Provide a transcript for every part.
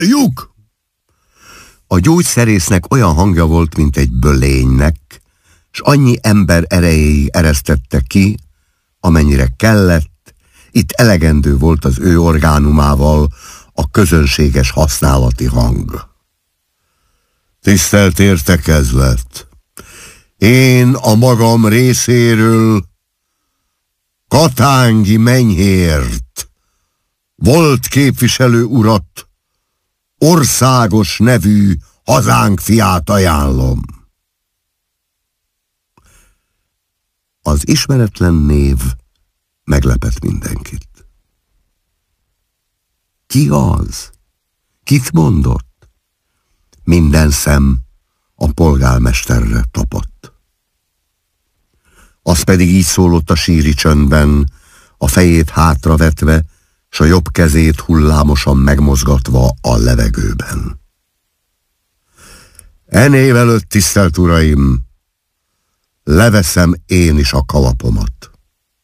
Lyuk! A gyógyszerésznek olyan hangja volt, mint egy bölénynek, s annyi ember erejéig eresztette ki, amennyire kellett, itt elegendő volt az ő orgánumával a közönséges használati hang. Tisztelt értekezlet! Én a magam részéről Katángi Menyhért, volt képviselő urat, országos nevű hazánk fiát ajánlom. Az ismeretlen név meglepett mindenkit. Ki az? Kit mondott? Minden szem a polgármesterre tapadt. Az pedig így szólott a síri csöndben, a fejét hátravetve, s a jobb kezét hullámosan megmozgatva a levegőben. E név előtt, tisztelt uraim, leveszem én is a kalapomat.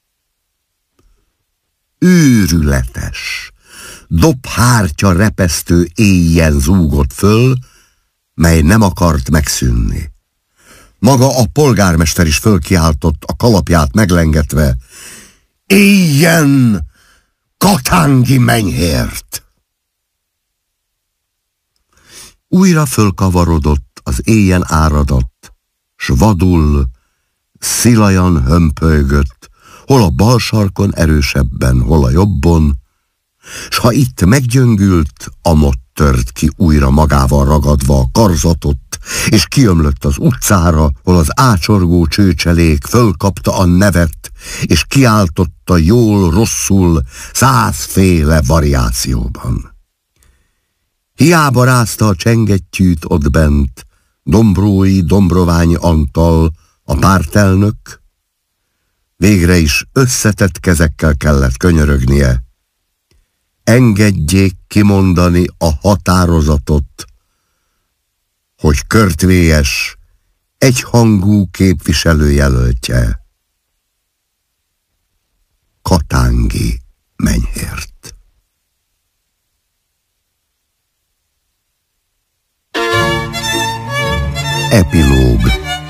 Őrületes, dobhártya repesztő éjjel zúgott föl, mely nem akart megszűnni. Maga a polgármester is fölkiáltott, a kalapját meglengetve: éljen Katángi Menyhért! Újra fölkavarodott az éjjel áradat, s vadul, szilajan hömpölygött, hol a bal sarkon erősebben, hol a jobbon, s ha itt meggyöngült, amott tört ki újra magával ragadva a karzatot, és kiömlött az utcára, hol az ácsorgó csőcselék fölkapta a nevet, és kiáltotta jól-rosszul 100 féle variációban. Hiába rázta a csengettyűt ott bent Dombrói Dombroványi Antal, a pártelnök, végre is összetett kezekkel kellett könyörögnie: engedjék kimondani a határozatot, hogy Körtvélyes egyhangú képviselőjelöltje Katángi Menyhért. Epilóg.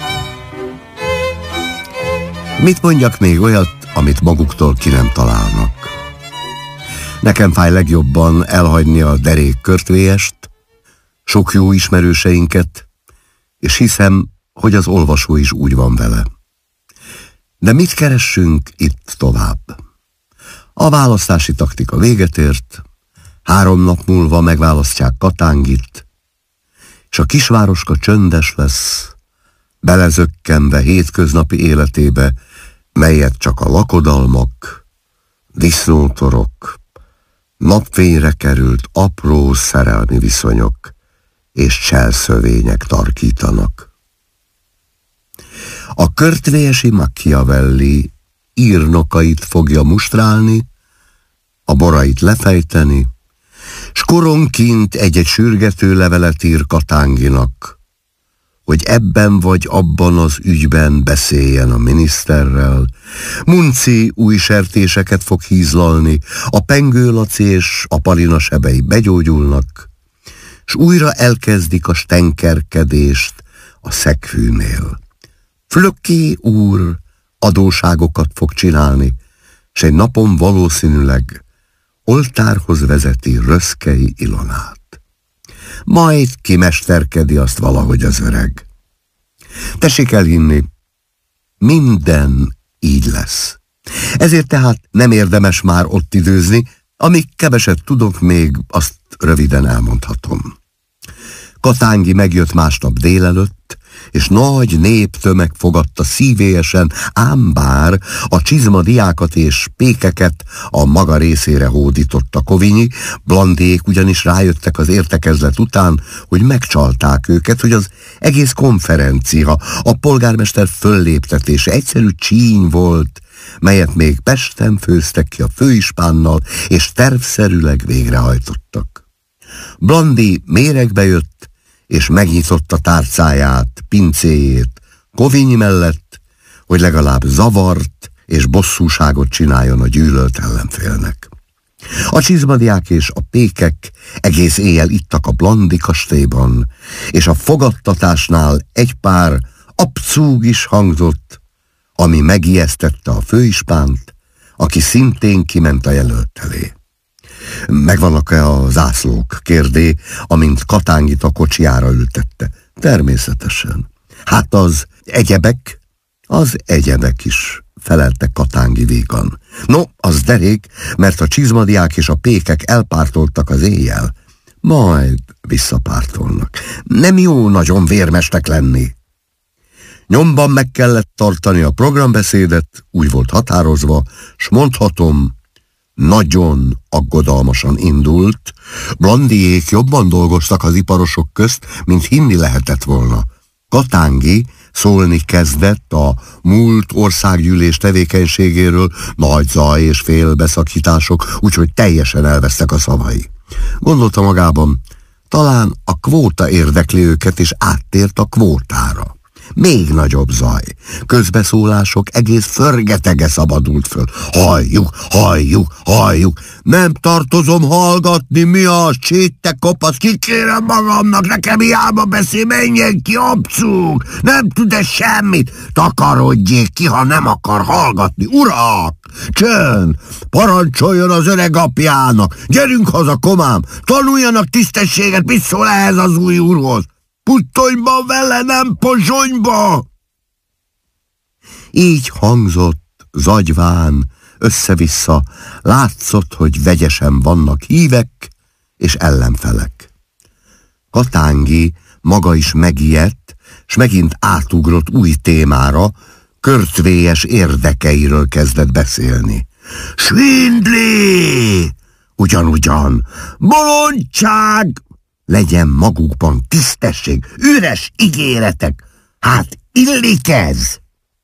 Mit mondjak még olyat, amit maguktól ki nem találnak? Nekem fáj legjobban elhagyni a derék Körtvélyest, sok jó ismerőseinket, és hiszem, hogy az olvasó is úgy van vele. De mit keressünk itt tovább? A választási taktika véget ért, 3 nap múlva megválasztják Katángit, és a kisvároska csöndes lesz, belezökkenve hétköznapi életébe, melyet csak a lakodalmak, disznótorok, napfényre került apró szerelmi viszonyok és cselszövények tarkítanak. A körtvélyesi Machiavelli írnokait fogja mustrálni, a borait lefejteni, s koronként egy-egy sürgető levelet ír Katánginak, hogy ebben vagy abban az ügyben beszéljen a miniszterrel. Munci új sertéseket fog hízlalni, a Pengő Laci és a Palina sebei begyógyulnak, s újra elkezdik a stenkerkedést a szegfűnél. Flökké úr adóságokat fog csinálni, s egy napon valószínűleg oltárhoz vezeti Röszkei Ilonát. Majd kimesterkedi azt valahogy az öreg. Tessék elhinni, minden így lesz. Ezért tehát nem érdemes már ott időzni, amíg keveset tudok még, azt röviden elmondhatom. Katángi megjött másnap délelőtt, és nagy néptömeg fogadta szívélyesen, ám bár a csizmadiákat és pékeket a maga részére hódította Kovinyi, Blandék ugyanis rájöttek az értekezlet után, hogy megcsalták őket, hogy az egész konferencia, a polgármester fölléptetése egyszerű csíny volt, melyet még Pesten főztek ki a főispánnal, és tervszerűleg végrehajtottak. Blandi méregbe jött, és megnyitotta tárcáját, pincéjét Kovinyi mellett, hogy legalább zavart és bosszúságot csináljon a gyűlölt ellenfélnek. A csizmadiák és a pékek egész éjjel ittak a Blandi kastélyban, és a fogadtatásnál egy pár abcúg is hangzott, ami megijesztette a főispánt, aki szintén kiment a jelölt elé. Megvannak-e a zászlók? Kérdé, amint Katángit a kocsijára ültette. Természetesen. Hát az egyebek is, felelte Katángi végan. No, az derék, mert a csizmadiák és a pékek elpártoltak az éjjel. Majd visszapártolnak. Nem jó nagyon vérmestek lenni. Nyomban meg kellett tartani a programbeszédet, úgy volt határozva, s mondhatom, nagyon aggodalmasan indult. Blandiék jobban dolgoztak az iparosok közt, mint hinni lehetett volna. Katángi szólni kezdett a múlt országgyűlés tevékenységéről, nagy zaj és félbeszakítások, úgyhogy teljesen elvesztek a szavai. Gondolta magában, talán a kvóta érdekli őket, és áttért a kvótára. Még nagyobb zaj. Közbeszólások, egész förgetege szabadult föl. Halljuk. Nem tartozom hallgatni, mi az? Csétte kopasz, kikérem magamnak, nekem hiába beszél, menjen ki, abcúg! Nem tud-e semmit? Takarodjék ki, ha nem akar hallgatni. Urak! Csönd! Parancsoljon az öreg apjának! Gyerünk haza, komám! Tanuljanak tisztességet, mit szól ehhez az új úrhoz? Puttonyba vele, nem Pozsonyba! Így hangzott, zagyván, össze-vissza, látszott, hogy vegyesen vannak hívek és ellenfelek. Katángi maga is megijedt, s megint átugrott új témára, körtvélyes érdekeiről kezdett beszélni. Svindli! Ugyan, bolondság! Legyen magukban tisztesség, üres ígéretek, hát illik ez!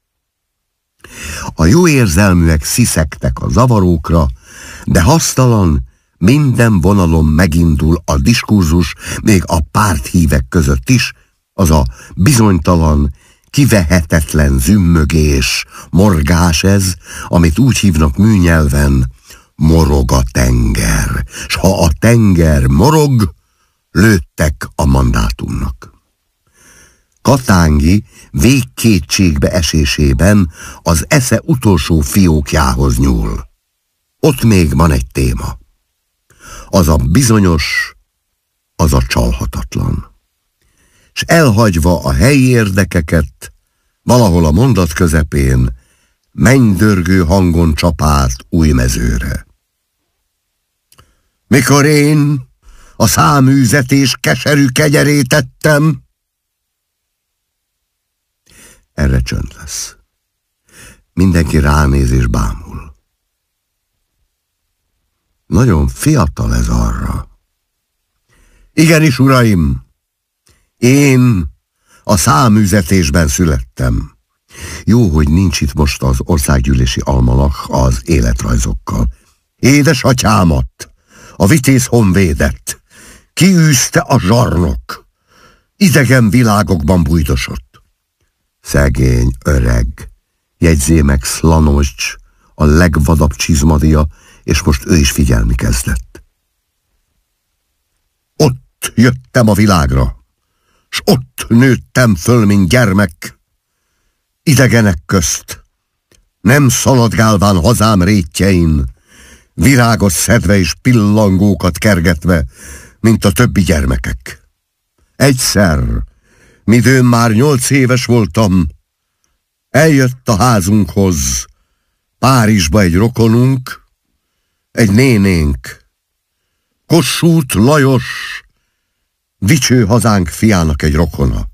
A jó érzelműek sziszegtek a zavarókra, de hasztalan, minden vonalon megindul a diskurzus, még a párthívek között is, az a bizonytalan, kivehetetlen zümmögés, morgás ez, amit úgy hívnak műnyelven, morog a tenger, s ha a tenger morog, lőttek a mandátumnak. Katángi végkétségbe esésében az esze utolsó fiókjához nyúl. Ott még van egy téma. Az a bizonyos, az a csalhatatlan. S elhagyva a helyi érdekeket, valahol a mondat közepén mennydörgő hangon csap át Újmezőre. Mikor én a száműzetés keserű kegyerét ettem. Erre csönd lesz. Mindenki ránéz és bámul. Nagyon fiatal ez arra. Igenis, uraim, én a száműzetésben születtem. Jó, hogy nincs itt most az országgyűlési almanach az életrajzokkal. Édesatyámat, a vitéz honvédet kiűzte a zsarnok, idegen világokban bújdosott. Szegény öreg, jegyzé meg Szlanoscs, a legvadabb csizmadia, és most ő is figyelni kezdett. Ott jöttem a világra, s ott nőttem föl, mint gyermek, idegenek közt, nem szaladgálván hazám rétjein, virágot szedve és pillangókat kergetve, mint a többi gyermekek. Egyszer, midőn már 8 éves voltam, eljött a házunkhoz Párizsba egy rokonunk, egy nénénk, Kossuth Lajos, dicső hazánk fiának egy rokona.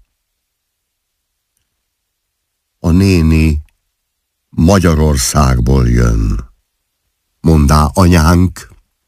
A néni Magyarországból jön, mondá anyánk.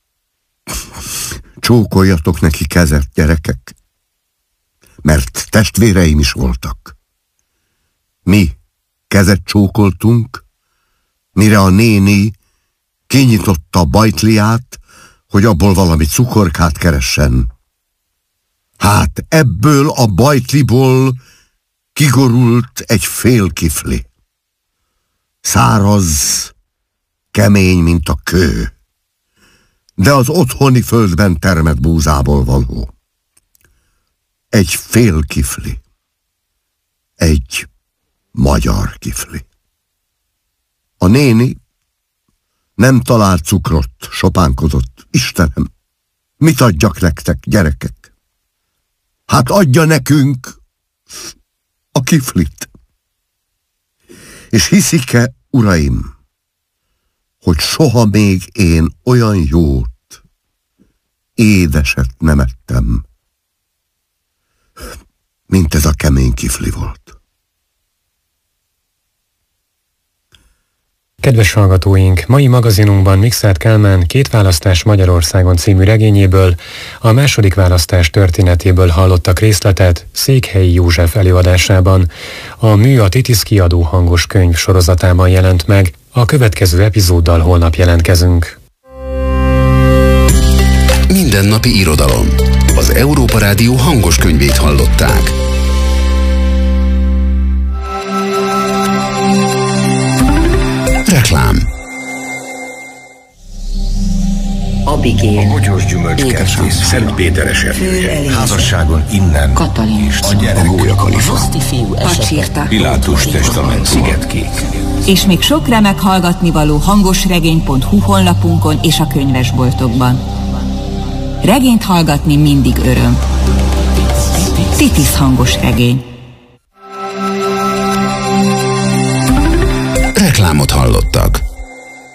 Csókoljatok neki kezet, gyerekek, mert testvéreim is voltak. Mi kezet csókoltunk, mire a néni kinyitotta a bajtliát, hogy abból valami cukorkát keressen. Hát ebből a bajtliból kigorult egy fél kifli. Száraz, kemény, mint a kő. de az otthoni földben termett búzából való. Egy fél kifli. Egy magyar kifli. A néni nem talált cukrot, sopánkodott. Istenem, mit adjak nektek, gyerekek? Hát adja nekünk a kiflit. És hiszik-e, uraim, hogy soha még én olyan jót, édeset nem ettem, mint ez a kemény kifli volt. Kedves hallgatóink, mai magazinunkban Mikszáth Kálmán Két választás Magyarországon című regényéből, a második választás történetéből hallottak részletet Székhelyi József előadásában. A Mű a Titisz kiadó hangos könyv sorozatában jelent meg, a következő epizóddal holnap jelentkezünk. Mindennapi irodalom. Az Európa Rádió hangos könyvét hallották. Reklám. Abigail, a bogyós gyümölcskertész, Szent Péter esernyője, házasságon innen, Katalin, a gyerek, a Gólya-Kalifa, Pacsirta, Pilátus testament, Szigetkék. és még sok remek hallgatnivaló hangosregény.hu honlapunkon és a könyvesboltokban. Regényt hallgatni mindig öröm. Titisz hangos regény. Reklámot hallottak.